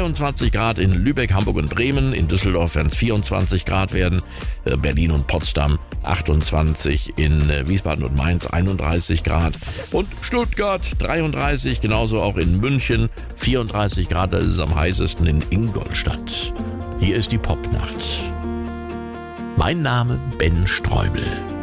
22 Grad in Lübeck, Hamburg und Bremen. In Düsseldorf werden es 24 Grad werden. Berlin und Potsdam 28, in Wiesbaden und Mainz 31 Grad. Und Stuttgart 33, genauso auch in München 34 Grad. Das ist am heißesten in Ingolstadt. Hier ist die Popnacht. Mein Name Ben Streubel.